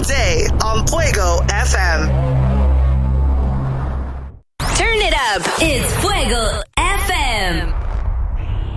day on Fuego FM. Turn it up. It's Fuego